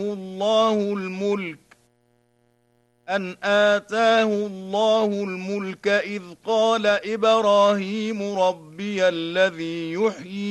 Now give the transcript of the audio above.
آتاه الله الملك إذ قال إبراهيم ربي الذي يحيي